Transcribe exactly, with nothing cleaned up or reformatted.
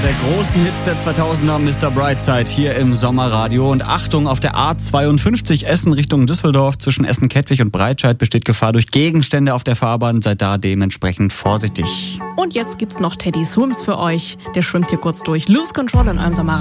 der großen Hits der zweitausender, Mister Brightside hier im Sommerradio. Und Achtung, auf der A zweiundfünfzig Essen Richtung Düsseldorf zwischen Essen-Kettwig und Breitscheid besteht Gefahr durch Gegenstände auf der Fahrbahn. Seid da dementsprechend vorsichtig. Und jetzt gibt's noch Teddy Swims für euch. Der schwimmt hier kurz durch. Lose Control in eurem Sommerradio.